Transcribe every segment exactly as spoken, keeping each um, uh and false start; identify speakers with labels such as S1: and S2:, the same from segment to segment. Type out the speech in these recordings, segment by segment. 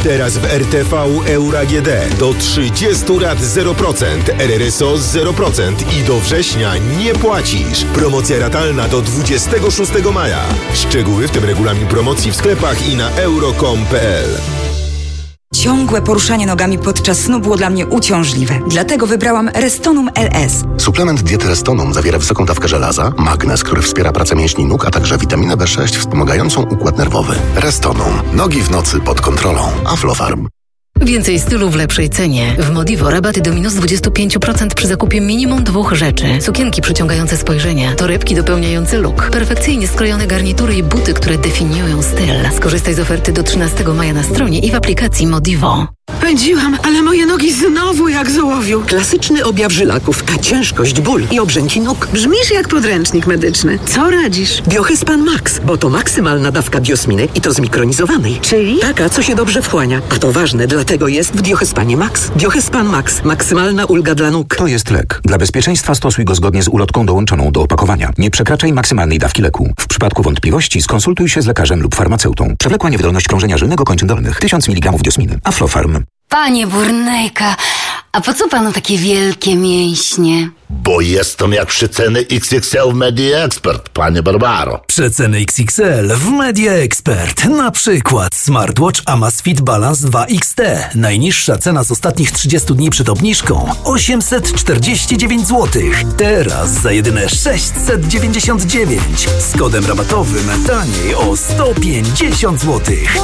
S1: Teraz w R T V Euro A G D do trzydziestu rat zero procent, R R S O zero procent i do września nie płacisz. Promocja ratalna do dwudziestego szóstego maja. Szczegóły, w tym regulamin promocji w sklepach i na euro kropka com kropka p l.
S2: Ciągłe poruszanie nogami podczas snu było dla mnie uciążliwe. Dlatego wybrałam Restonum L S.
S3: Suplement diety Restonum zawiera wysoką dawkę żelaza, magnez, który wspiera pracę mięśni nóg, a także witaminę B sześć wspomagającą układ nerwowy. Restonum. Nogi w nocy pod kontrolą. Aflofarm.
S4: Więcej stylu w lepszej cenie. W Modivo rabaty do minus dwadzieścia pięć procent przy zakupie minimum dwóch rzeczy. Sukienki przyciągające spojrzenie, torebki dopełniające look, perfekcyjnie skrojone garnitury i buty, które definiują styl. Skorzystaj z oferty do trzynastego maja na stronie i w aplikacji Modivo.
S5: Pędziłam, ale moje nogi znowu jak z ołowiu. Klasyczny objaw żylaków, a ciężkość, ból i obrzęki nóg. Brzmisz jak podręcznik medyczny. Co radzisz? Biohyspan Max, bo to maksymalna dawka biosminy i to zmikronizowanej. Czyli? Taka, co się dobrze wchłania. A to ważne, dlatego jest w Biohyspanie Max. Biohyspan Max. Maksymalna ulga dla nóg.
S6: To jest lek. Dla bezpieczeństwa stosuj go zgodnie z ulotką dołączoną do opakowania. Nie przekraczaj maksymalnej dawki leku. W przypadku wątpliwości skonsultuj się z lekarzem lub farmaceutą. Przewlekła niewydolność krążenia żylnego kończyn dolnych. tysiąc miligramów diosminy. Aflofarm.
S7: Panie Burnejka, a po co panu takie wielkie mięśnie?
S8: Bo jestem jak przeceny X X L w Media Expert, panie Barbaro.
S9: Przeceny X X L w Media Expert. Na przykład smartwatch Amazfit Balance dwa X T. Najniższa cena z ostatnich trzydziestu dni przed obniżką osiemset czterdzieści dziewięć złotych. Teraz za jedyne sześćset dziewięćdziesiąt dziewięć. Z kodem rabatowym taniej o sto pięćdziesiąt złotych.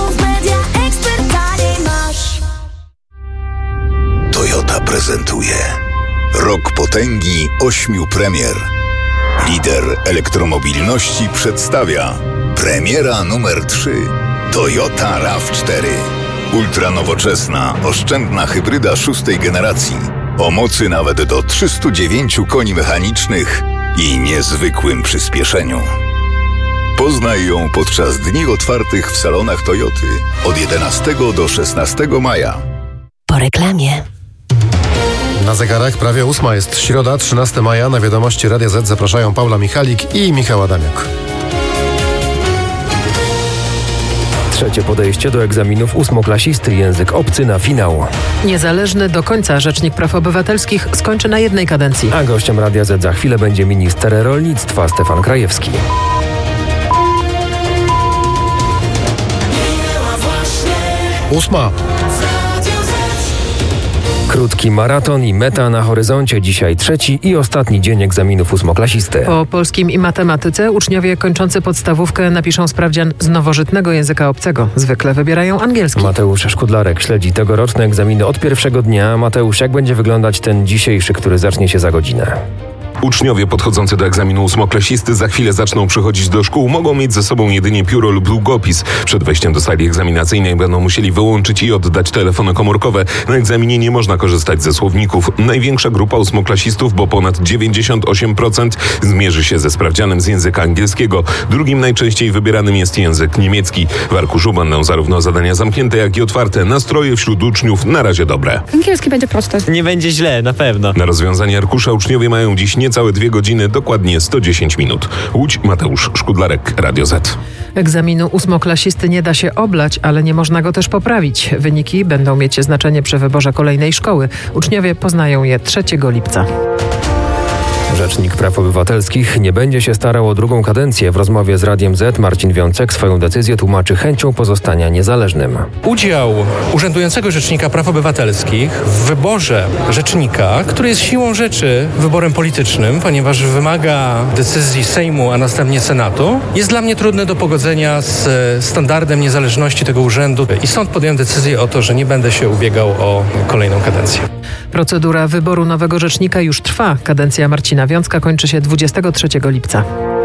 S10: Toyota prezentuje Rok potęgi ośmiu premier. Lider elektromobilności przedstawia premiera numer trzy. Toyota RAV cztery. Ultranowoczesna, oszczędna hybryda szóstej generacji. O mocy nawet do trzystu dziewięciu koni mechanicznych i niezwykłym przyspieszeniu. Poznaj ją podczas dni otwartych w salonach Toyoty od jedenastego do szesnastego maja.
S4: Po reklamie.
S11: Na zegarach prawie ósma jest środa, trzynastego maja. Na wiadomości Radia Z zapraszają Paula Michalik i Michał Adamiuk.
S12: Trzecie podejście do egzaminów ósmoklasisty, język obcy na finał.
S13: Niezależny do końca Rzecznik Praw Obywatelskich skończy na jednej kadencji.
S12: A gościem Radia Z za chwilę będzie minister rolnictwa Stefan Krajewski.
S11: Ósma.
S12: Krótki maraton i meta na horyzoncie. Dzisiaj trzeci i ostatni dzień egzaminów ósmoklasisty.
S13: Po polskim i matematyce uczniowie kończący podstawówkę napiszą sprawdzian z nowożytnego języka obcego. Zwykle wybierają angielski.
S12: Mateusz Szkudlarek śledzi tegoroczne egzaminy od pierwszego dnia. Mateusz, jak będzie wyglądać ten dzisiejszy, który zacznie się za godzinę?
S14: Uczniowie podchodzący do egzaminu ósmoklasisty za chwilę zaczną przychodzić do szkół. Mogą mieć ze sobą jedynie pióro lub długopis. Przed wejściem do sali egzaminacyjnej będą musieli wyłączyć i oddać telefony komórkowe. Na egzaminie nie można korzystać ze słowników. Największa grupa ósmoklasistów, bo ponad dziewięćdziesiąt osiem procent, zmierzy się ze sprawdzianem z języka angielskiego. Drugim najczęściej wybieranym jest język niemiecki. W arkuszu będą zarówno zadania zamknięte, jak i otwarte. Nastroje wśród uczniów na razie dobre.
S15: Angielski będzie prosty.
S16: Nie będzie źle, na pewno.
S14: Na rozwiązanie arkusza uczniowie mają dziś nie Niecałe dwie godziny, dokładnie sto dziesięć minut. Łódź, Mateusz Szkudlarek, Radio Z.
S13: Egzaminu ósmoklasisty nie da się oblać, ale nie można go też poprawić. Wyniki będą mieć znaczenie przy wyborze kolejnej szkoły. Uczniowie poznają je trzeciego lipca.
S12: Rzecznik Praw Obywatelskich nie będzie się starał o drugą kadencję. W rozmowie z Radiem Z Marcin Wiącek swoją decyzję tłumaczy chęcią pozostania niezależnym.
S17: Udział urzędującego Rzecznika Praw Obywatelskich w wyborze rzecznika, który jest siłą rzeczy wyborem politycznym, ponieważ wymaga decyzji Sejmu, a następnie Senatu, jest dla mnie trudny do pogodzenia z standardem niezależności tego urzędu i stąd podjąłem decyzję o to, że nie będę się ubiegał o kolejną kadencję.
S13: Procedura wyboru nowego rzecznika już trwa. Kadencja Marcina Wiącka kończy się dwudziestego trzeciego lipca.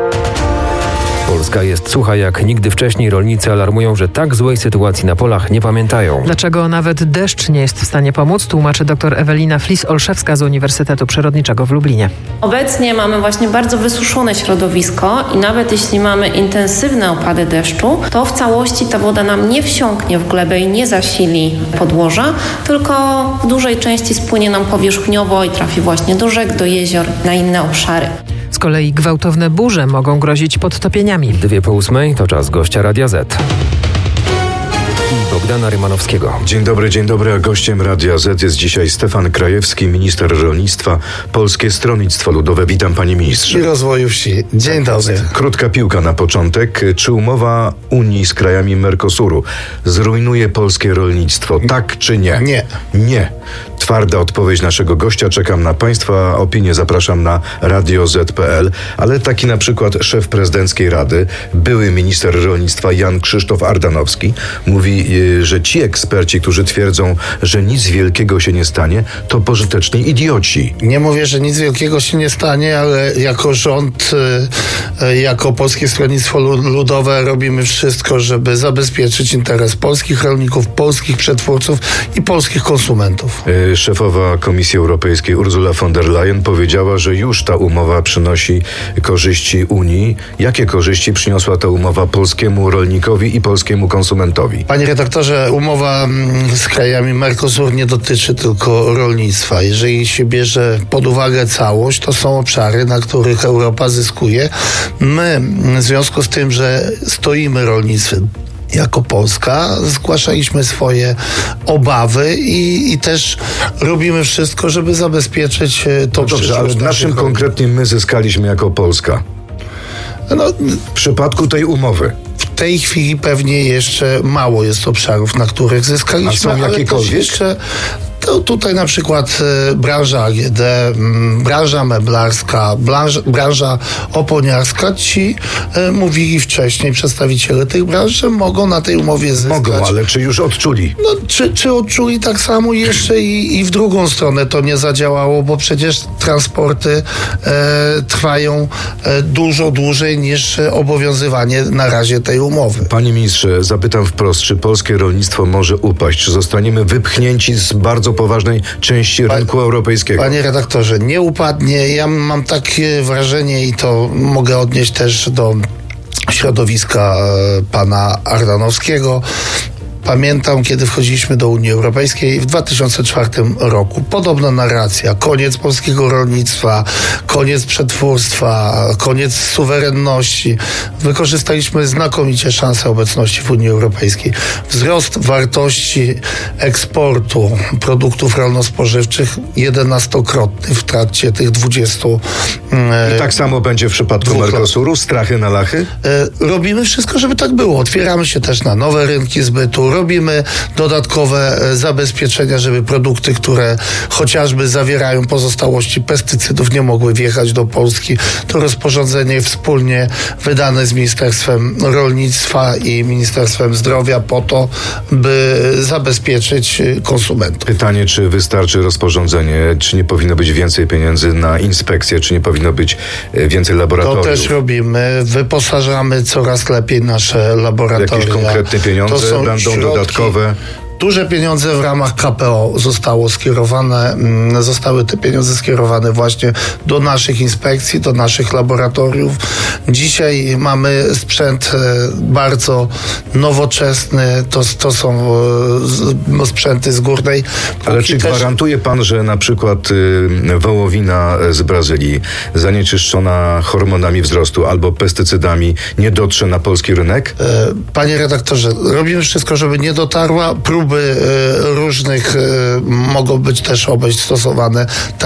S12: Polska jest sucha jak nigdy wcześniej. Rolnicy alarmują, że tak złej sytuacji na polach nie pamiętają.
S13: Dlaczego nawet deszcz nie jest w stanie pomóc, tłumaczy dr Ewelina Flis-Olszewska z Uniwersytetu Przyrodniczego w Lublinie.
S18: Obecnie mamy właśnie bardzo wysuszone środowisko i nawet jeśli mamy intensywne opady deszczu, to w całości ta woda nam nie wsiąknie w glebę i nie zasili podłoża, tylko w dużej części spłynie nam powierzchniowo i trafi właśnie do rzek, do jezior, na inne obszary.
S13: Z kolei gwałtowne burze mogą grozić podtopieniami.
S12: Dwie po ósmej to czas gościa Radia Z. I Bogdana Rymanowskiego.
S15: Dzień dobry, dzień dobry, a gościem Radia Z jest dzisiaj Stefan Krajewski, minister rolnictwa, Polskie Stronnictwo Ludowe. Witam, panie ministrze.
S16: I rozwoju wsi. Dzień dobry.
S15: Krótka piłka na początek. Czy umowa Unii z krajami Mercosuru zrujnuje polskie rolnictwo? Tak czy nie?
S16: Nie.
S15: Nie. Twarda odpowiedź naszego gościa. Czekam na państwa opinię. Zapraszam na radio zet kropka pe el. Ale taki na przykład szef prezydenckiej Rady, były minister rolnictwa Jan Krzysztof Ardanowski, mówi, że ci eksperci, którzy twierdzą, że nic wielkiego się nie stanie, to pożyteczni idioci.
S16: Nie mówię, że nic wielkiego się nie stanie, ale jako rząd, jako Polskie Stronnictwo Ludowe robimy wszystko, żeby zabezpieczyć interes polskich rolników, polskich przetwórców i polskich konsumentów.
S15: Szefowa Komisji Europejskiej Ursula von der Leyen powiedziała, że już ta umowa przynosi korzyści Unii. Jakie korzyści przyniosła ta umowa polskiemu rolnikowi i polskiemu konsumentowi?
S16: Panie redaktorze, umowa z krajami Mercosur nie dotyczy tylko rolnictwa. Jeżeli się bierze pod uwagę całość, to są obszary, na których Europa zyskuje. My, w związku z tym, że stoimy rolnictwem jako Polska, zgłaszaliśmy swoje obawy i, i też robimy wszystko, żeby zabezpieczyć to.
S15: No dobrze, ale na czym konkretnie my zyskaliśmy jako Polska?
S16: No,
S15: w przypadku tej umowy.
S16: W tej chwili pewnie jeszcze mało jest obszarów, na których zyskaliśmy.
S15: A są jakiekolwiek?
S16: Ale jeszcze to tutaj na przykład y, branża A G D, m, branża meblarska, branża, branża oponiarska. Ci y, mówili wcześniej przedstawiciele tych branż, że mogą na tej umowie zyskać.
S15: Mogą, ale czy już odczuli?
S16: No, czy, czy odczuli tak samo jeszcze i, i w drugą stronę to nie zadziałało, bo przecież transporty e, trwają e, dużo dłużej niż obowiązywanie na razie tej umowy.
S15: Panie ministrze, zapytam wprost, czy polskie rolnictwo może upaść? Czy zostaniemy wypchnięci z bardzo poważnej części rynku
S16: Panie,
S15: europejskiego?
S16: Panie redaktorze, nie upadnie. Ja mam takie wrażenie i to mogę odnieść też do środowiska pana Ardanowskiego. Pamiętam, kiedy wchodziliśmy do Unii Europejskiej w dwa tysiące czwartym roku. Podobna narracja. Koniec polskiego rolnictwa, koniec przetwórstwa, koniec suwerenności. Wykorzystaliśmy znakomicie szansę obecności w Unii Europejskiej. Wzrost wartości eksportu produktów rolno-spożywczych jedenastokrotny w trakcie tych dwudziestu.
S15: I tak samo będzie w przypadku Mercosuru? Strachy na lachy?
S16: Robimy wszystko, żeby tak było. Otwieramy się też na nowe rynki zbytu. Robimy dodatkowe zabezpieczenia, żeby produkty, które chociażby zawierają pozostałości pestycydów, nie mogły wjechać do Polski. To rozporządzenie wspólnie wydane z Ministerstwem Rolnictwa i Ministerstwem Zdrowia po to, by zabezpieczyć konsumentów.
S15: Pytanie, czy wystarczy rozporządzenie, czy nie powinno być więcej pieniędzy na inspekcję, czy nie powinno być więcej laboratoriów?
S16: To też robimy. Wyposażamy coraz lepiej nasze laboratoria.
S15: Jakieś konkretne pieniądze
S16: to są
S15: będą
S16: środki,
S15: dodatkowe?
S16: Duże pieniądze w ramach K P O zostało skierowane, zostały te pieniądze skierowane właśnie do naszych inspekcji, do naszych laboratoriów. Dzisiaj mamy sprzęt bardzo nowoczesny, to, to są sprzęty z górnej.
S15: Ale czy gwarantuje pan, że na przykład wołowina z Brazylii zanieczyszczona hormonami wzrostu albo pestycydami nie dotrze na polski rynek?
S16: Panie redaktorze, robimy wszystko, żeby nie dotarła. Próby różnych mogą być też obejść stosowane.